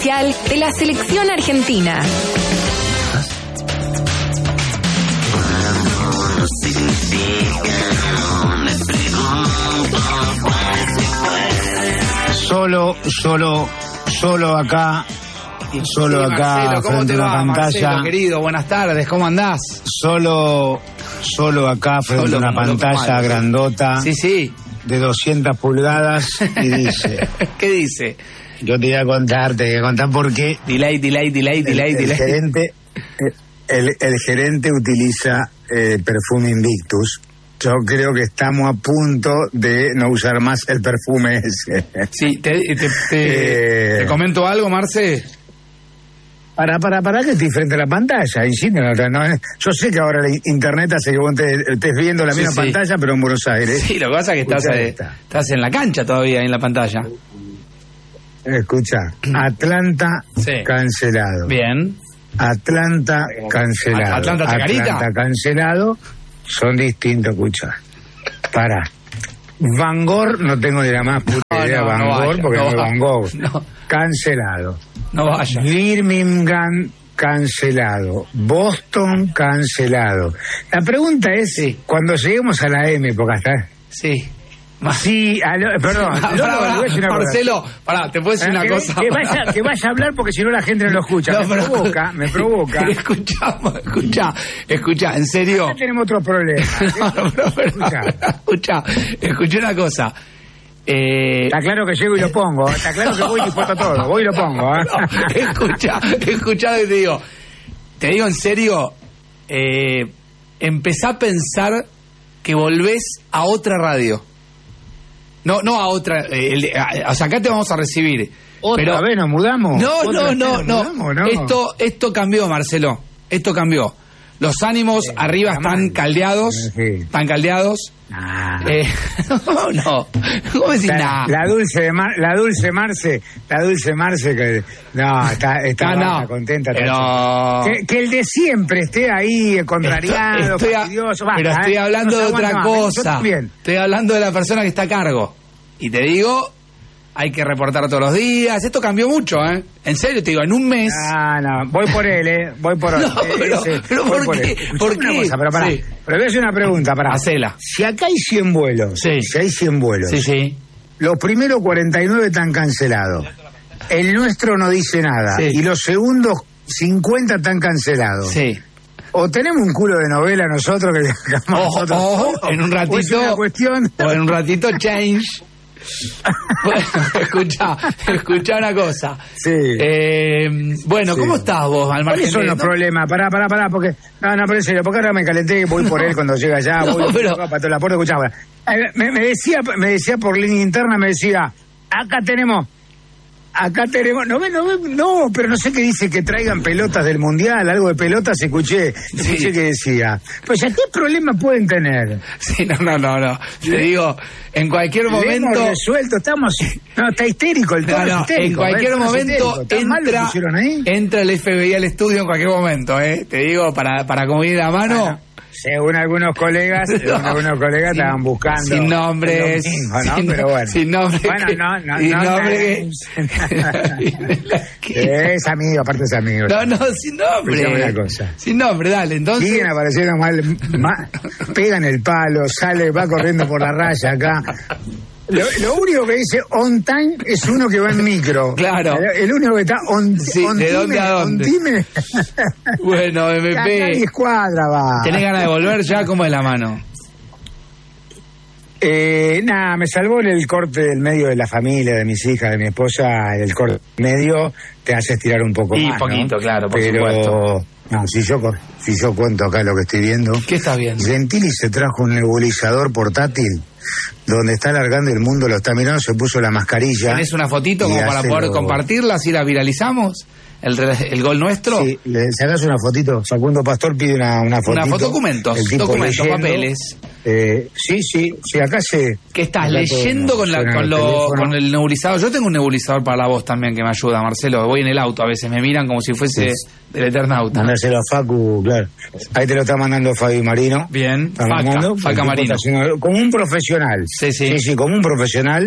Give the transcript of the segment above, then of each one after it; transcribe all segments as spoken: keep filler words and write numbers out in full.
oficial de la selección argentina. Solo, solo, solo acá, solo sí, acá, Marcelo, ¿cómo frente te a va, una pantalla. Marcelo, querido? Buenas tardes, ¿cómo andás? Solo, solo acá, frente Solo a una como loco pantalla malo, grandota. Sí, sí. De doscientas pulgadas y dice... ¿Qué dice? Yo te voy a contar, te voy a contar por qué... Delay, delay, delay, delay, el, delay. El gerente, el, el gerente utiliza eh, perfume Invictus. Yo creo que estamos a punto de no usar más el perfume ese. Sí, te, te, te, eh, ¿te comento algo, Marce? Para, para, para que estoy frente a la pantalla, insisto, no, no, yo sé que ahora el internet hace que vos estés viendo la Sí, misma sí. pantalla, pero en Buenos Aires. Sí, lo que pasa es que estás, eh, estás en la cancha todavía, en la pantalla. Escucha, Atlanta Sí. cancelado. Bien. Atlanta cancelado. Atlanta Chacarita. Atlanta cancelado. Son distintos, escucha. Para. Van Gogh, no tengo ni la más puta No, idea no, Van no Gogh, vaya, porque no no es vaya. Van Gogh. No. Cancelado. No vaya. Birmingham cancelado. Boston cancelado. La pregunta es, Sí. cuando lleguemos a la M, porque hasta... Sí. Sí, aló, perdón. Pará, Lolo, pará, le voy a decir una cosa. Marcelo, pará, te puedo decir una que, cosa. Que vaya, que vaya a hablar porque si no la gente no lo escucha. No, me pero- provoca, me provoca. Escuchá, escuchá, escuchá, en serio. Ya tenemos otros problemas. No, no, pero, pero, Escuchá. escuchá, escuché una cosa. Eh, Está claro que llego y lo pongo. Está claro que voy dispuesto a todo. Voy y lo pongo. ¿eh? no, escuchá, escuchá lo que te digo. Te digo en serio, eh, empezá a pensar que volvés a otra radio. No, no a otra. Eh, el- a- o sea, acá te vamos a recibir. ¿Otra pero, vez nos mudamos? No, ¿Otra no, vez no, nos no. mudamos, no? Esto, esto cambió, Marcelo. Esto cambió. Los ánimos arriba está están mal. caldeados. Sí. Están caldeados. Ah. Eh, no, no. ¿Cómo decís la, nada? la dulce de Mar, la dulce Marce, la dulce Marce que no está está, Ah, no. basta, contenta, está Pero- que, que el de siempre esté ahí contrariado, Estoy- estoy a- fastidioso, pero basta, estoy ¿eh? hablando No de se otra aguanta más. Yo cosa. también. Estoy hablando de la persona que está a cargo. Y te digo, hay que reportar todos los días. Esto cambió mucho, ¿eh? En serio, te digo, en un mes. Ah, no, voy por él, eh, voy por él. No, pero- pero voy ¿por qué? él. Escuchame ¿Por una qué? cosa, pero pará, Sí. pero voy a hacer una pregunta, pará. Hacela. Si acá hay cien vuelos, Sí. si hay cien vuelos, Sí, sí. los primeros cuarenta y nueve están cancelados. El nuestro no dice nada. Sí. Y los segundos cincuenta están cancelados. Sí. O tenemos un culo de novela nosotros que hagamos Ojo, nosotros. ojo, en un O es ratito. una cuestión. O en un ratito, change. Bueno, escucha, escucha una cosa. Sí. Eh, bueno, Sí. ¿cómo estás vos, al margen ¿Cuáles son de- los no? problemas? Pará, pará, pará, porque... No, no, pero en serio, porque ahora me calenté y voy por él cuando llega allá, No, voy pero- para toda la puerta, escuchá, eh, me, me decía, me decía por línea interna, me decía, acá tenemos, acá tenemos, no, ve, no, ve, no, pero no sé qué dice, que traigan pelotas del Mundial, algo de pelotas escuché, escuché que decía. Pues ya, ¿qué problema pueden tener? Sí, no, no, no, no. Te digo, en cualquier Le hemos momento... resuelto, estamos... No, está histérico el No, todo no, histérico. en cualquier ¿ves? Estamos momento histéricos. ¿Tan mal lo entra, pusieron ahí? entra el F B I al estudio en cualquier momento, ¿eh? Te digo, para, para como ir a mano... Bueno, según algunos colegas, según No, alguos colegas sin- estaban buscando. sin nombres, el domingo, ¿no? sin- Pero bueno. sin nombre Bueno, que- no, no, sin no. nombre que- es amigo, aparte es amigo. No, no, sin nombre. Escuchame una cosa. Sin nombre, dale, entonces... Siguen apareciendo mal, ma- pegan el palo, sale, va corriendo por la raya acá. Lo, lo único que dice on time es uno que va en micro. Claro. El, el único que está on, Sí, on ¿de time, dónde a dónde? on time. Bueno, M Acá hay P, escuadra, va. ¿tenés ganas de volver ya? ¿Cómo es la mano? Eh, nada, me salvó el corte del medio de la familia, de mis hijas, de mi esposa. El corte del medio te hace estirar un poco Y más, poquito, ¿no? claro, por Pero, supuesto. no, si yo, co- si yo cuento acá lo que estoy viendo. ¿Qué estás viendo? Gentili se trajo un nebulizador portátil donde está largando el mundo, lo está mirando, se puso la mascarilla. ¿Tenés una fotito y como para hace poder lo- compartirla, así la viralizamos? ¿El, re- el gol nuestro? Sí, le sacás una fotito. Facundo Pastor pide una, una fotito. Una foto, documentos, el tipo documentos, leyendo. papeles. Eh, sí, sí, sí, acá se... ¿Qué estás acá todo leyendo con, la, suena con, el lo, teléfono. con el nebulizador? Yo tengo un nebulizador para la voz también que me ayuda, Marcelo. Voy en el auto, a veces me miran como si fuese Sí. del Eternauta. Mandáselo a Facu, claro. Ahí te lo está mandando Fabi Marino. Bien, Está Faca, mandando, Faca el tipo Marino. está haciendo- como un profesional. Sí, sí. Sí, sí, como un profesional.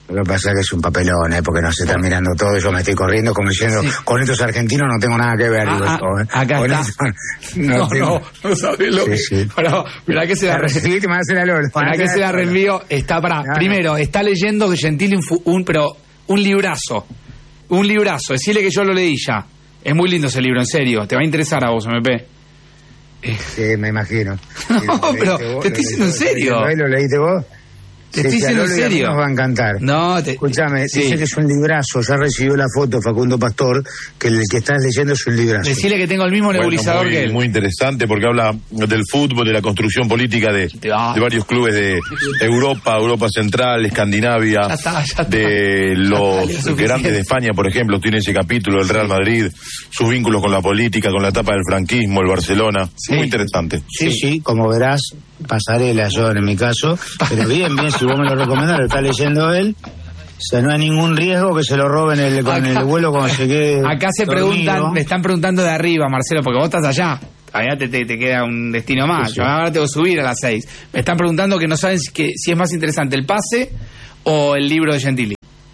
Lo que pasa es que es un papelón, ¿eh? Porque no se está mirando todo. Yo me estoy corriendo como diciendo, sí. Con estos argentinos no tengo nada que ver. Ah, digo, ah, yo, ¿eh? Acá con está. eso, no, no, tengo... no, no sabés lo sí, que... Sí. Pero, mirá que se la... Sí, te me hace la lola. Mirá que se la reenvío. Está para... No, Primero, no. está leyendo Gentili un, un... Pero un librazo. Un librazo. Decirle que yo lo leí ya. Es muy lindo ese libro, en serio. Te va a interesar a vos, M P. Sí, me imagino. No, pero vos, te estoy diciendo en serio. ¿Lo leíste vos? Te estoy diciendo en serio. Nos va a encantar. No, te... Escúchame, sí. Dice que es un librazo. Ya recibió la foto Facundo Pastor, que el que estás leyendo es un librazo. Decirle que tengo el mismo bueno, nebulizador muy, que él. Muy interesante porque habla del fútbol, de la construcción política de, de varios clubes de Europa, Europa Central, Escandinavia, ya está, ya está. de los ya está, grandes de España, por ejemplo, tiene ese capítulo, el Real Madrid, sus vínculos con la política, con la etapa del franquismo, el Barcelona. Sí. Muy interesante. Sí, sí, sí, como verás, pasarela yo en mi caso, pero bien, bien, si vos me lo recomendás, lo está leyendo él, o sea, no hay ningún riesgo que se lo roben el, con acá, el vuelo cuando se quede acá se dormido. Preguntan, me están preguntando de arriba, Marcelo, porque vos estás allá, allá te, te, te queda un destino más, sí, sí. Yo ahora tengo que subir a las seis, me están preguntando que no saben si, que, si es más interesante el pase o el libro de Gentili.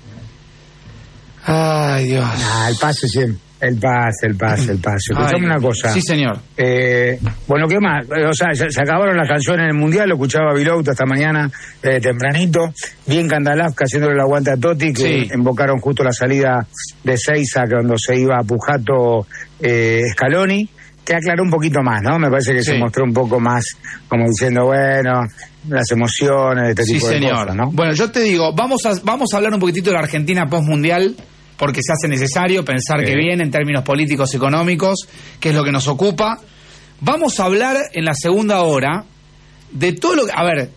Ay, Dios. Ah, el pase siempre. El pase, el pase, el pase. Escuchame una cosa. Sí, señor. Eh, bueno, ¿qué más? O sea, se, se acabaron las canciones en el Mundial, lo escuchaba Vilouta esta mañana, eh, tempranito. Bien Candalavca haciéndole el aguante a Totti, que sí. Invocaron justo la salida de Seiza cuando se iba a Pujato eh, Scaloni, que aclaró un poquito más, ¿no? Me parece que sí. Se mostró un poco más como diciendo, bueno, las emociones, este sí, tipo de señor. cosas, ¿no? Bueno, yo te digo, vamos a, vamos a hablar un poquitito de la Argentina post-mundial, porque se hace necesario pensar sí. que viene en términos políticos y económicos, que es lo que nos ocupa. Vamos a hablar en la segunda hora de todo lo que... A ver,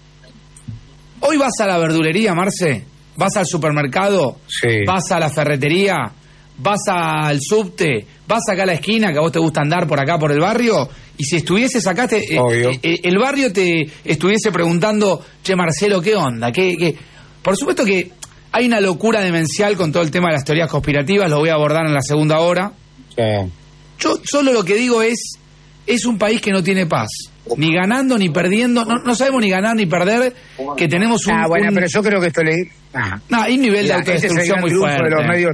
hoy vas a la verdulería, Marce, vas al supermercado, sí. Vas a la ferretería, vas al subte, vas acá a la esquina, que a vos te gusta andar por acá, por el barrio, y si estuvieses acá, te, eh, eh, el barrio te estuviese preguntando, che, Marcelo, ¿qué onda? ¿Qué, qué? Por supuesto que hay una locura demencial con todo el tema de las teorías conspirativas, lo voy a abordar en la segunda hora. Sí. Yo solo lo que digo es, es un país que no tiene paz, ni ganando ni perdiendo, no, no sabemos ni ganar ni perder, que tenemos un... Ah, bueno, un... pero yo creo que esto leí... Ah. No, hay un nivel Mira, de autodestrucción este muy fuerte. De los medios...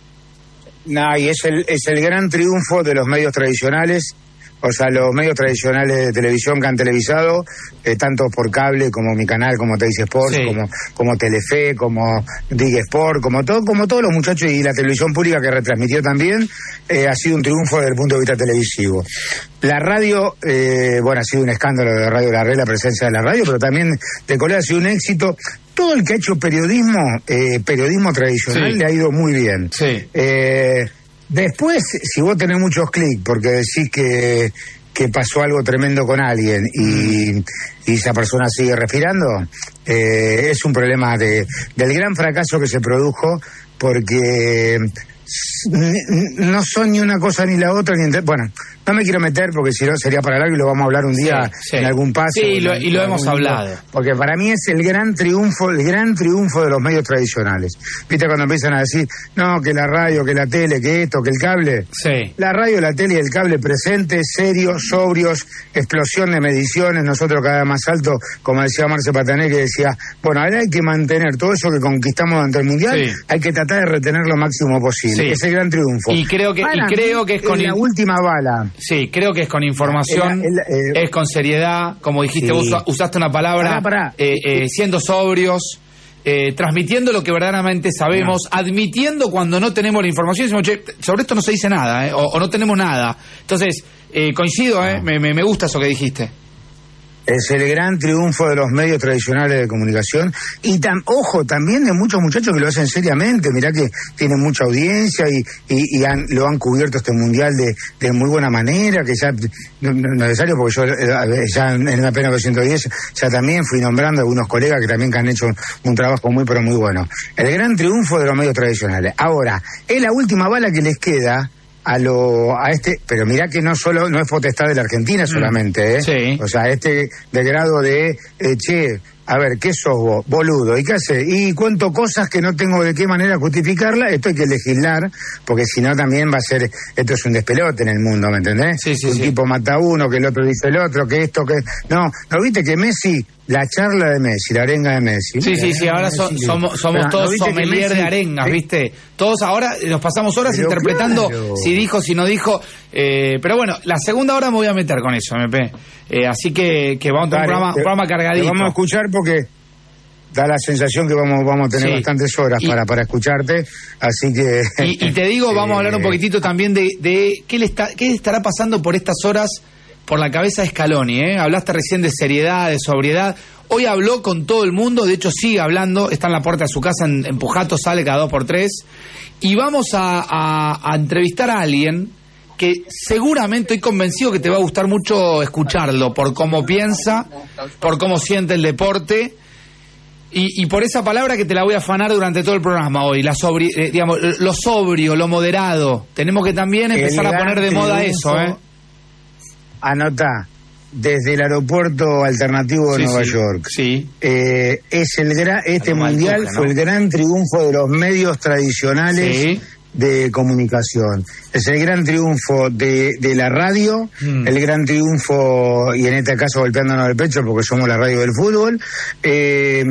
No, y es el, es el gran triunfo de los medios tradicionales. O sea, los medios tradicionales de televisión que han televisado, eh, tanto por cable como mi canal, como Teis Sports, sí. como, como Telefe, como Dig Sport, como todo, como todos los muchachos y la televisión pública que retransmitió también, eh, ha sido un triunfo desde el punto de vista televisivo. La radio, eh, bueno, ha sido un escándalo de Radio La Red, la presencia de la radio, pero también de Corea ha sido un éxito. Todo el que ha hecho periodismo, eh, periodismo tradicional, sí. Le ha ido muy bien. Sí. Eh, Después, si vos tenés muchos clics porque decís que, que pasó algo tremendo con alguien y, y esa persona sigue respirando, eh, es un problema de, del gran fracaso que se produjo porque no son ni una cosa ni la otra. Ni entre... Bueno, no me quiero meter porque si no sería para largo y lo vamos a hablar un día sí, sí. en algún pase. Sí, y lo, y lo hemos hablado. Día, porque para mí es el gran triunfo, el gran triunfo de los medios tradicionales. ¿Viste cuando empiezan a decir, no, que la radio, que la tele, que esto, que el cable? Sí. La radio, la tele y el cable presentes, serios, sobrios, explosión de mediciones, nosotros cada vez más alto, como decía Marce Patané, que decía, bueno, ahora hay que mantener todo eso que conquistamos durante el Mundial, sí. Hay que tratar de retener lo máximo posible. Sí. Es el gran triunfo. Y creo que, y creo que es con... la in... última bala. Sí, creo que es con información, el, el, eh, es con seriedad, como dijiste, sí. Vos usaste una palabra, pará, pará. Eh, eh, siendo sobrios, eh, transmitiendo lo que verdaderamente sabemos, no. Admitiendo cuando no tenemos la información, decimos, che, sobre esto no se dice nada, eh, o, o no tenemos nada. Entonces, eh, coincido, eh, me, me, me gusta eso que dijiste. Es el gran triunfo de los medios tradicionales de comunicación y, tam, ojo, también de muchos muchachos que lo hacen seriamente. Mirá que tienen mucha audiencia y, y, y han, lo han cubierto este mundial de, de muy buena manera, que ya no, no es necesario porque yo ya en la Pena ciento diez ya también fui nombrando a algunos colegas que también que han hecho un, un trabajo muy pero muy bueno. El gran triunfo de los medios tradicionales. Ahora, es la última bala que les queda a lo a este, pero mirá que no solo no es potestad de la Argentina solamente, ¿eh? Sí. O sea, este de grado de eh, che, a ver, ¿qué sos vos? Boludo. ¿Y qué haces? Y cuento cosas que no tengo de qué manera justificarla. Esto hay que legislar, porque si no también va a ser, esto es un despelote en el mundo, ¿me entendés? Sí, sí, un sí. tipo mata a uno, que el otro dice el otro, que esto, que... No, ¿no viste que Messi, la charla de Messi, la arenga de Messi? Sí, sí, sí, ahora so, Messi, somos, somos pero, todos ¿no viste que sommelier Messi- de arengas, ¿Eh? ¿viste? Todos ahora nos pasamos horas Pero interpretando claro. si dijo, si no dijo. Eh, pero bueno, la segunda hora me voy a meter con eso, M P. Eh, así que, que vamos a tener un Dale, programa, un te- programa te cargadito. vamos a escuchar porque da la sensación que vamos vamos a tener Sí. bastantes horas Y- para, para escucharte, así que... Y, y te digo, vamos a hablar un eh, poquitito también de, de qué le está, qué estará pasando por estas horas por la cabeza de Scaloni, ¿eh? Hablaste recién de seriedad, de sobriedad. Hoy habló con todo el mundo, de hecho sigue hablando, está en la puerta de su casa en, en Pujato, sale cada dos por tres. Y vamos a, a, a entrevistar a alguien que seguramente estoy convencido que te va a gustar mucho escucharlo, por cómo piensa, por cómo siente el deporte. Y, y por esa palabra que te la voy a afanar durante todo el programa hoy, la sobri, eh, digamos, lo sobrio, lo moderado. Tenemos que también empezar a poner de moda eso, ¿eh? Anotá, desde el aeropuerto alternativo de Sí, Nueva sí, York. sí. Eh, es el gra- este A lo mundial Maltuca, ¿no? fue el gran triunfo de los medios tradicionales Sí. de comunicación. Es el gran triunfo de, de la radio, Mm. el gran triunfo, y en este caso golpeándonos el pecho porque somos la radio del fútbol, eh,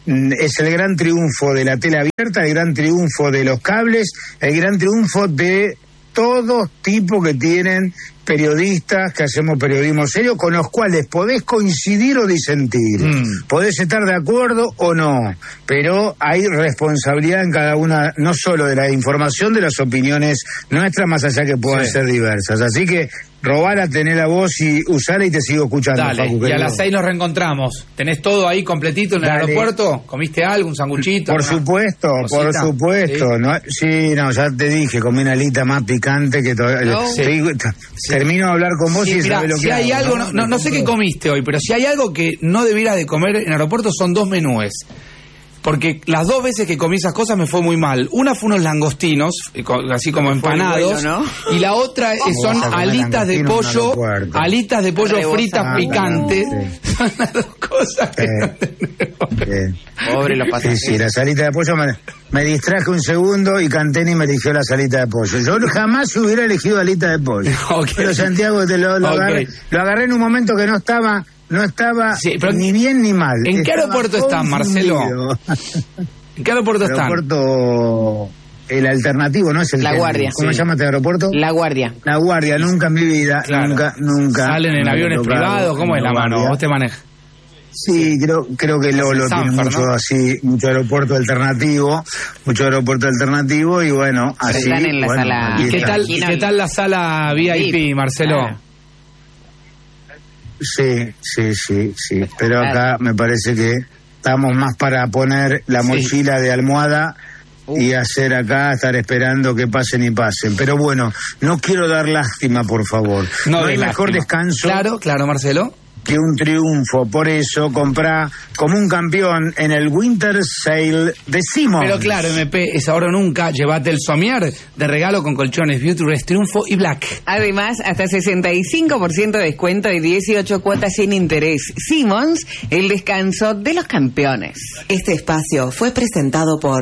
es el gran triunfo de la tele abierta, el gran triunfo de los cables, el gran triunfo de todos tipos que tienen periodistas, que hacemos periodismo serio, con los cuales podés coincidir o disentir. Mm. Podés estar de acuerdo o no, pero hay responsabilidad en cada una, no solo de la información, de las opiniones nuestras, más allá que puedan Sí. ser diversas. Así que robala, tener la voz y usala y te sigo escuchando. Dale, Facu, y a querido. las seis nos reencontramos. ¿Tenés todo ahí completito en el Dale. aeropuerto? ¿Comiste algo, un sanguchito? Por alguna supuesto, por cosita? supuesto. ¿Sí? No, sí, no, ya te dije, comí una alita más picante que todavía... No. te digo, t- Termino de hablar con vos Sí, y mirá, sabés lo si que hay hago, algo, no, no, no sé qué comiste hoy, pero si hay algo que no debiera de comer en el aeropuerto son dos menúes. Porque las dos veces que comí esas cosas me fue muy mal. Una fue unos langostinos, eh, co- así como Fue empanados, bueno, y la otra eh, son vas a comer alitas de langostinos en un pollo, aeropuerto? alitas de pollo Rebozado. fritas Ah, picantes. sí. Son las dos cosas que Eh. no tenemos. Eh, Pobre los Sí, pasajeros. sí, la salita de pollo me, me distraje un segundo y Canteni me eligió la salita de pollo. Yo jamás hubiera elegido alita de pollo. Ok. Pero Santiago te lo, lo, Ok. agarré, lo agarré en un momento que no estaba, no estaba Sí, pero- ni bien ni mal. ¿En qué Estaba aeropuerto están, Marcelo? confundido. ¿En qué aeropuerto están? Aeropuerto, el alternativo, ¿no es el La que- Guardia. ¿Cómo Sí. se llama este aeropuerto? La Guardia. La Guardia, nunca en mi vida, Claro. nunca, nunca. ¿Salen en me aviones he tocado privados? ¿Cómo es en la mano? Guardia. ¿Vos te manejas? Sí, creo, creo que Lolo tiene Sanfer, mucho ¿no? así, mucho aeropuerto alternativo, mucho aeropuerto alternativo y bueno, así. están en la bueno, sala- aquí ¿Y qué está. tal, y qué tal la sala V I P, Sí. Marcelo? Claro. Sí, sí, sí, sí. Pero Claro. acá me parece que estamos más para poner la Sí. mochila de almohada y hacer acá, estar esperando que pasen y pasen. Pero bueno, no quiero dar lástima, por favor. No, de hay mejor lástima. descanso Claro, claro, Marcelo. que un triunfo. Por eso comprá como un campeón en el Winter Sale de Simons. Pero claro, M P, es ahora o nunca. Llévate el somier de regalo con colchones Beauty Rest Triunfo y Black. Además, hasta sesenta y cinco por ciento de descuento y dieciocho cuotas sin interés. Simons, el descanso de los campeones. Este espacio fue presentado por